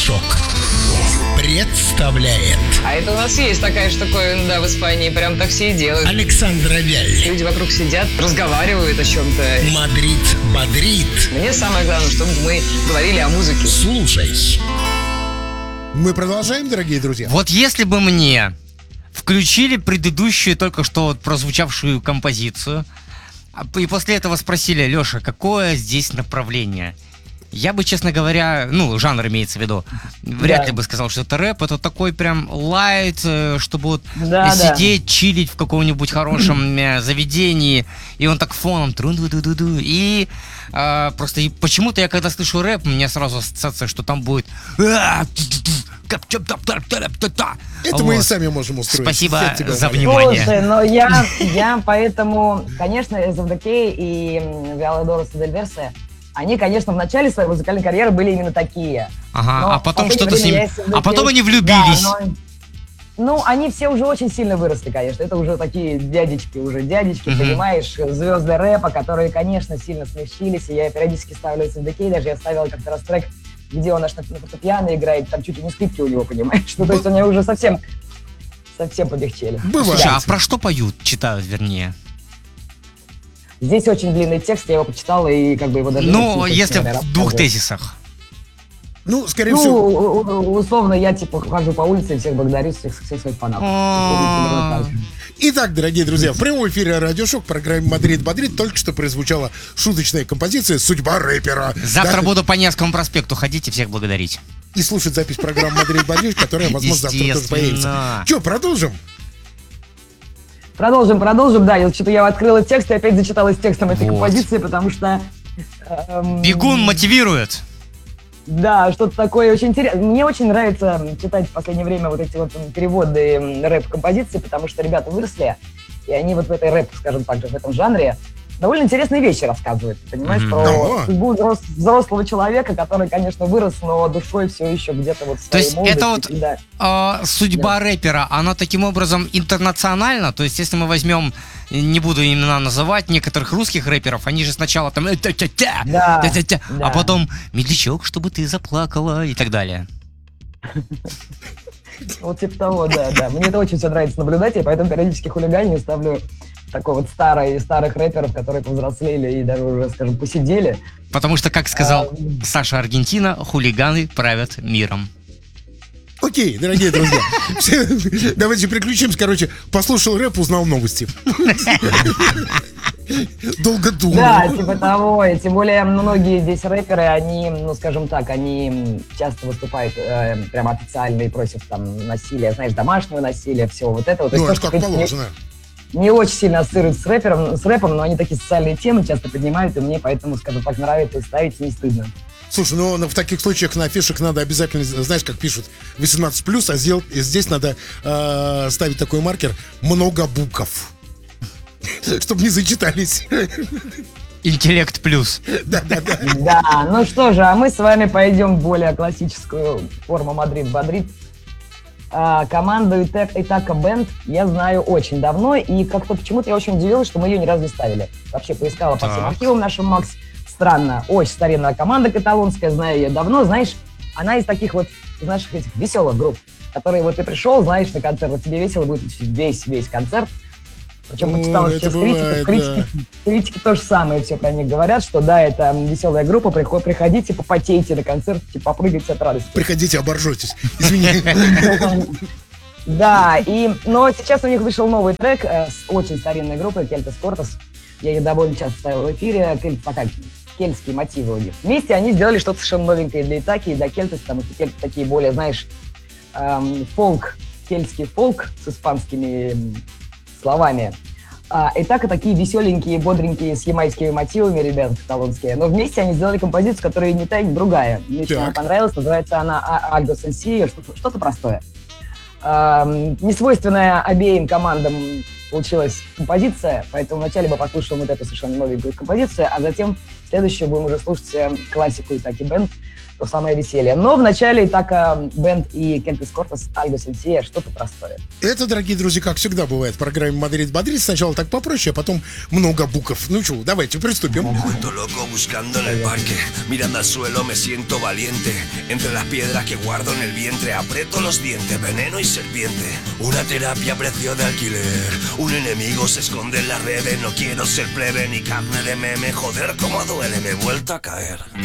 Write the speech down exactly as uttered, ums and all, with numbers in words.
Радиошок представляет. А это у нас есть такая штуковина, да, в Испании. Прям так все и делают. Александра Вяль. Люди вокруг сидят, разговаривают о чем-то. Мадрид бодрит. Мне самое главное, чтобы мы говорили о музыке. Слушай. Мы продолжаем, дорогие друзья. Вот если бы мне включили предыдущую, только что вот прозвучавшую композицию, и после этого спросили: Леша, какое здесь направление? Я бы, честно говоря, ну, жанр имеется в виду, вряд Да. ли бы сказал, что это рэп. Это такой прям лайт, э, чтобы вот Да, сидеть, чилить в каком-нибудь хорошем э, заведении, и он так фоном тру-ду-ду-ду-ду. И э, просто и почему-то я, когда слышу рэп, у меня сразу ассоциация, что там будет... Это Вот. мы и сами можем устроить. Спасибо Я тебя за умоляю. внимание. Слушай, но я, я поэтому, конечно, эс эф ди кей и Виоладорос и Дель Версе, они, конечно, в начале своей музыкальной карьеры были именно такие. Ага, Но а потом в что-то с последнее ним... время я эс эф ди кей А потом они Да, влюбились. но- ну, они все уже очень сильно выросли, конечно. Это уже такие дядечки, уже дядечки, Мгм. понимаешь, звезды рэпа, которые, конечно, сильно смягчились. И я периодически ставлю эс эф ди кей, даже я ставила как-то раз трек, где он аж на, на фортепиано играет, там чуть ли не скрипки у него, понимаешь? Ну, то есть они уже совсем, совсем помягчели. Бывает. Слушай, а про что поют, читают, вернее? Здесь очень длинный текст, я его почитала и как бы его даже... Ну, не если рассказываю. в двух тезисах. Ну, скорее Ну, всего, у- у- условно, я типа хожу по улице и всех благодарю, всех, всех своих фанатов. А. Итак, дорогие друзья, в прямом эфире Радиошок в программе «Мадрид бодрит» только что прозвучала шуточная композиция «Судьба рэпера». Завтра Да, буду по Невскому проспекту ходить и всех благодарить. И слушать запись программы «Мадрид бодрит», которая, возможно, завтра тоже Естественно. появится. Че, продолжим? Продолжим, продолжим, да, я что-то я открыла текст и опять зачиталась текстом этой Вот. композиции, потому что... эм, Бегун мотивирует. Да, что-то такое очень интересное. Мне очень нравится читать в последнее время вот эти вот м, переводы м, рэп-композиций, потому что ребята выросли, и они вот в этой рэп, скажем так же, в этом жанре довольно интересные вещи рассказывают, понимаешь, Мгм. про Да. судьбу взрос- взрослого человека, который, конечно, вырос, но душой все еще где-то вот в То своей есть молодости, это вот да. а, судьба рэпера, она таким образом интернациональна. То есть если мы возьмем, не буду имена называть, некоторых русских рэперов, они же сначала там э, тя-тя-тя, Да, тя-тя-тя, да. а потом медлячок, чтобы ты заплакала и так далее. Вот типа того, да, да. Мне это очень все нравится наблюдать, и поэтому периодически хулиганию ставлю такой вот старый, старых рэперов, которые повзрослели и даже уже, скажем, посидели. Потому что, как сказал А, Саша Аргентина, хулиганы правят миром. Окей, дорогие друзья. Все, давайте переключимся. Короче, послушал рэп, узнал новости. Долго думал. Да, типа того. И тем более многие здесь рэперы, они, ну, скажем так, они часто выступают э, прямо официально и просят там насилия, знаешь, домашнего насилия, всего вот этого. То Ну, есть это то, как что, в принципе, положено. не, не очень сильно ассоциируют с рэпером, с рэпом, но они такие социальные темы часто поднимают, и мне поэтому, скажем так, нравится и ставить не стыдно. Слушай, ну в таких случаях на афишах надо обязательно, знаешь, как пишут, восемнадцать плюс, а сделать, и здесь надо э, ставить такой маркер «много букв», чтобы не зачитались. Интеллект плюс. Да-да-да. Да, ну что же, а мы с вами пойдем в более классическую форму Мадрид бодрит. А, команду Итак- Итака Бенд я знаю очень давно, и как-то почему-то я очень удивилась, что мы ее ни разу не ставили. Вообще поискала по всем Так. архивам нашим, Макс. Странно, очень старинная команда каталонская, знаю ее давно, знаешь, она из таких вот, из наших этих веселых групп, которые вот ты пришел, знаешь, на концерт, вот тебе весело будет весь-весь концерт. Причем Ой, почитала это сейчас бывает, критиков, критики, критики то же самое все про них говорят, что да, это веселая группа, приход, приходите, попотейте на концерт, типа, попрыгайте от радости. Приходите, оборжетесь. Извини. Да, и, но сейчас у них вышел новый трек э, с очень старинной группой Кельтес Кортес. Я ее довольно часто ставил в эфире, кель- пока кельтские мотивы у них. Вместе они сделали что-то совершенно новенькое для Итаки и для Кельтес, потому что кельты такие более, знаешь, эм, фолк, кельтский фолк с испанскими м, словами. А Итака такие веселенькие, бодренькие, с ямайскими мотивами, ребят, каталонские. Но вместе они сделали композицию, которая не та, ни другая. Мне очень она Так. понравилась, называется она «А- «Альго Сенсио», что-то, что-то простое. Эм, несвойственная обеим командам получилась композиция, поэтому вначале мы послушаем вот эту совершенно новенькую композицию, а затем следующую будем уже слушать э, классику Итаки Бенд. то самое веселье. Но вначале Итака Бенд и Кельтес Кортес Альго Сенсия что-то простое. Это, дорогие друзья, как всегда бывает в программе «Мадрид Бодрит». Сначала так попроще, а потом много букв. Ну что, давайте приступим. Vuelto loco buscando en el parque, mirando al suelo me siento valiente. Entre las piedras que guardo en el vientre, aprieto los dientes, veneno y serpiente. Una terapia a precio de alquiler, un enemigo se esconde en las redes. No quiero ser plebe ni carne de meme, joder cómo duele, me he vuelto a caer.